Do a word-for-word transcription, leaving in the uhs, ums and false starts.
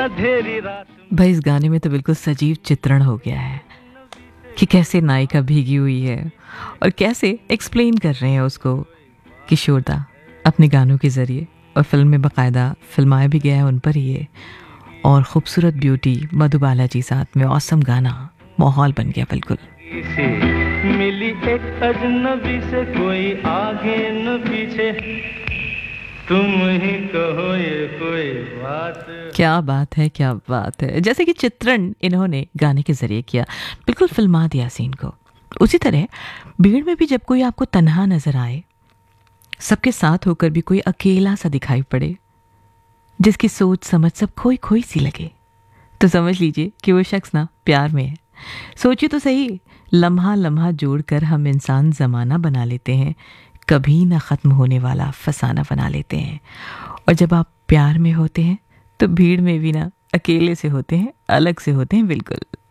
अंधेरी रात भाई इस गाने में तो बिल्कुल सजीव चित्रण हो गया है कि कैसे नायिका भीगी हुई है और कैसे एक्सप्लेन कर रहे हैं उसको किशोरदा अपने गानों के ज़रिए, और फिल्म में बाकायदा फिल्माया भी गया है उन पर ही है। और खूबसूरत ब्यूटी मधुबाला जी साथ में औसम गाना, माहौल बन गया बिल्कुल। से मिली एक अजनबी से, कोई आगे न पीछे, तुम ही कहो ये कोई बात। क्या बात है, क्या बात है। जैसे कि चित्रण इन्होंने गाने के ज़रिए किया, बिल्कुल फिल्मा दिया सीन को। उसी तरह भीड़ में भी जब कोई आपको तन्हा नज़र आए, सबके साथ होकर भी कोई अकेला सा दिखाई पड़े, जिसकी सोच समझ सब खोई खोई सी लगे, तो समझ लीजिए कि वो शख्स ना प्यार में है। सोचिए तो सही, लम्हा लम्हा जोड़कर हम इंसान ज़माना बना लेते हैं, कभी ना ख़त्म होने वाला फसाना बना लेते हैं। और जब आप प्यार में होते हैं तो भीड़ में भी ना अकेले से होते हैं, अलग से होते हैं बिल्कुल।